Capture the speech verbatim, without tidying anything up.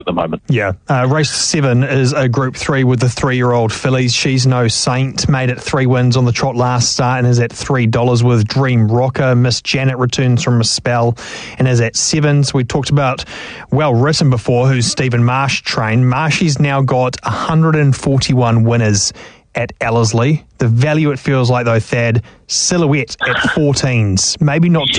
at the moment. Yeah. Uh, race seven is a Group three with the three-year-old fillies. She's No Saint, made it three wins on the trot last start and is at three dollars with Dream Rocker. Miss Janet returns from a spell and is at seven. So we talked about Well Written before, who's Stephen Marsh trained. Marshy's now got one hundred forty-one winners at Ellerslie. The value, it feels like, though, Thad, Silhouette at fourteens. Maybe not